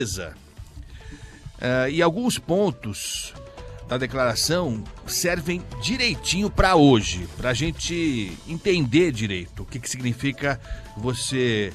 E alguns pontos da declaração servem direitinho para hoje, para a gente entender direito o que significa você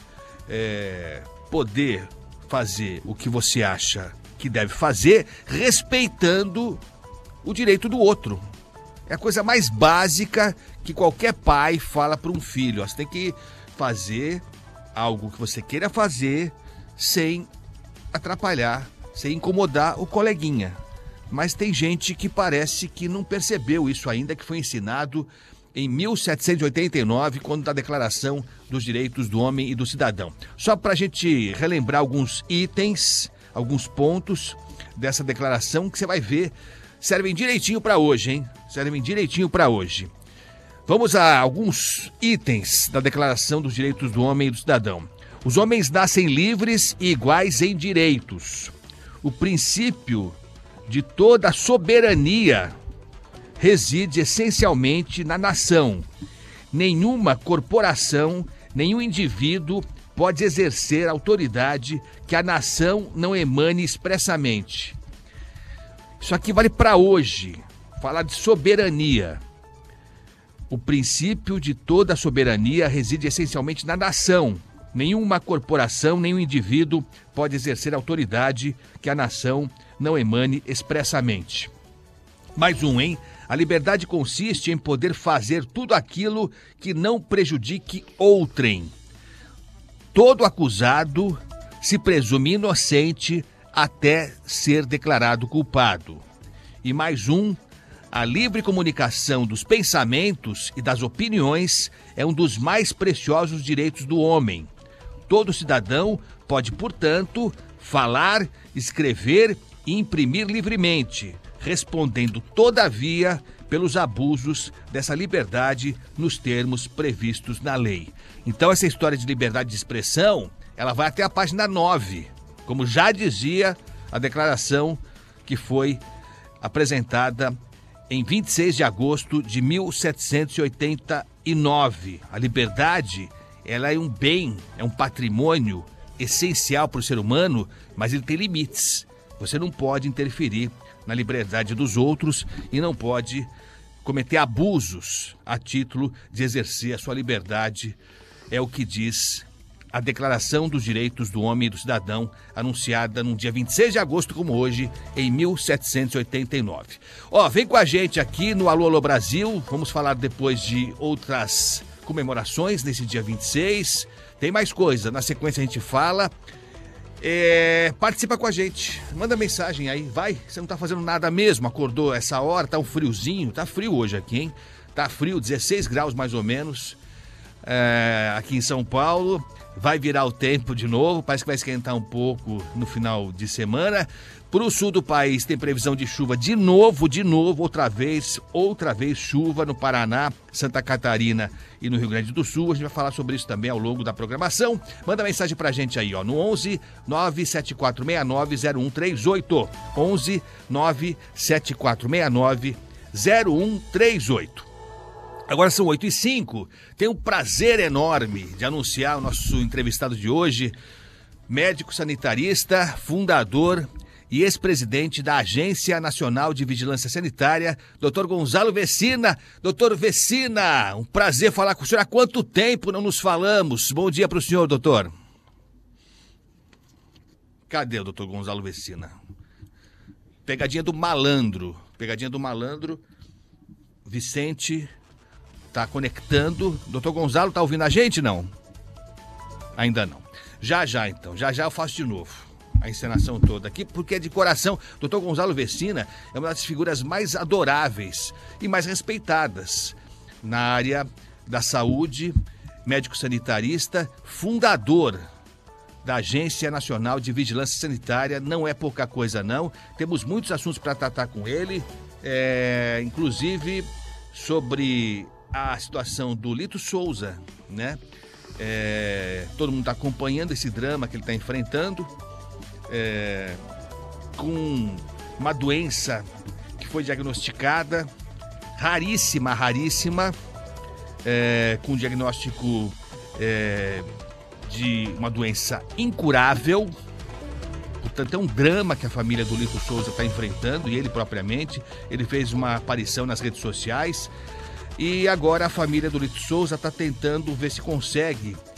poder fazer o que você acha que deve fazer, respeitando o direito do outro. É a coisa mais básica que qualquer pai fala para um filho. Você tem que fazer algo que você queira fazer sem atrapalhar, sem incomodar o coleguinha. Mas tem gente que parece que não percebeu isso ainda, que foi ensinado em 1789, quando da Declaração dos Direitos do Homem e do Cidadão. Só para a gente relembrar alguns itens, alguns pontos dessa declaração que você vai ver, servem direitinho para hoje, hein? Servem direitinho para hoje. Vamos a alguns itens da Declaração dos Direitos do Homem e do Cidadão. Os homens nascem livres e iguais em direitos. O princípio de toda a soberania reside essencialmente na nação. Nenhuma corporação, nenhum indivíduo pode exercer autoridade que a nação não emane expressamente. Isso aqui vale para hoje, falar de soberania. O princípio de toda a soberania reside essencialmente na nação. Nenhuma corporação, nenhum indivíduo pode exercer autoridade que a nação não emane expressamente. Mais um, hein? A liberdade consiste em poder fazer tudo aquilo que não prejudique outrem. Todo acusado se presume inocente até ser declarado culpado. E mais um, a livre comunicação dos pensamentos e das opiniões é um dos mais preciosos direitos do homem. Todo cidadão pode, portanto, falar, escrever e imprimir livremente, respondendo, todavia, pelos abusos dessa liberdade nos termos previstos na lei. Então, essa história de liberdade de expressão, ela vai até a página 9, como já dizia a declaração que foi apresentada em 26 de agosto de 1789. A liberdade, ela é um bem, é um patrimônio essencial para o ser humano, mas ele tem limites. Você não pode interferir na liberdade dos outros e não pode cometer abusos a título de exercer a sua liberdade. É o que diz a Declaração dos Direitos do Homem e do Cidadão, anunciada no dia 26 de agosto, como hoje, em 1789. Vem com a gente aqui no Alô Alô Brasil. Vamos falar depois de outras comemorações nesse dia 26. Tem mais coisa, na sequência a gente fala. Participa com a gente, manda mensagem aí, vai, você não tá fazendo nada mesmo, acordou essa hora, tá um friozinho, tá frio hoje aqui, hein? Tá frio, 16 graus mais ou menos, aqui em São Paulo. Vai virar o tempo de novo, parece que vai esquentar um pouco no final de semana. Para o sul do país tem previsão de chuva de novo, outra vez chuva no Paraná, Santa Catarina e no Rio Grande do Sul. A gente vai falar sobre isso também ao longo da programação. Manda mensagem pra gente aí, no 11 97469 0138. 11 97469 0138. Agora são 8h05, tenho um prazer enorme de anunciar o nosso entrevistado de hoje, médico sanitarista, fundador e ex-presidente da Agência Nacional de Vigilância Sanitária, Dr. Gonzalo Vecina. Doutor Vecina, um prazer falar com o senhor. Há quanto tempo não nos falamos? Bom dia para o senhor, doutor. Cadê o doutor Gonzalo Vecina? Pegadinha do malandro. Vicente tá conectando. Doutor Gonzalo, tá ouvindo a gente, não? Ainda não. Já então, já eu faço de novo a encenação toda aqui, porque é de coração. Dr. Gonzalo Vecina é uma das figuras mais adoráveis e mais respeitadas na área da saúde, médico sanitarista, fundador da Agência Nacional de Vigilância Sanitária. Não é pouca coisa, não. Temos muitos assuntos para tratar com ele, inclusive sobre a situação do Lito Souza, né? Todo mundo está acompanhando esse drama que ele está enfrentando, com uma doença que foi diagnosticada, raríssima, com diagnóstico de uma doença incurável. O Portanto, é um drama que a família do Lito Souza está enfrentando, e ele propriamente, ele fez uma aparição nas redes sociais, e agora a família do Lito Souza está tentando ver se consegue